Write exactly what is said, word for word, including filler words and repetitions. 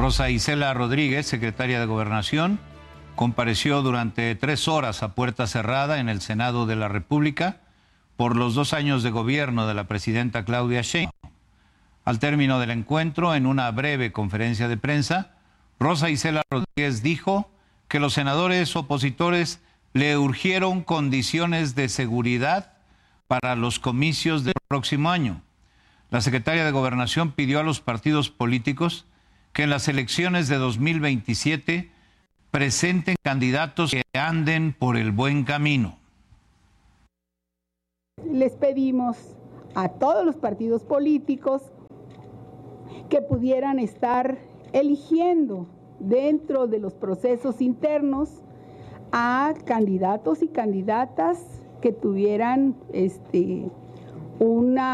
Rosa Isela Rodríguez, secretaria de Gobernación, compareció durante tres horas a puerta cerrada en el Senado de la República por los dos años de gobierno de la presidenta Claudia Sheinbaum. Al término del encuentro, en una breve conferencia de prensa, Rosa Isela Rodríguez dijo que los senadores opositores le urgieron condiciones de seguridad para los comicios del próximo año. La secretaria de Gobernación pidió a los partidos políticos que en las elecciones de dos mil veintisiete presenten candidatos que anden por el buen camino. Les pedimos a todos los partidos políticos que pudieran estar eligiendo dentro de los procesos internos a candidatos y candidatas que tuvieran este, una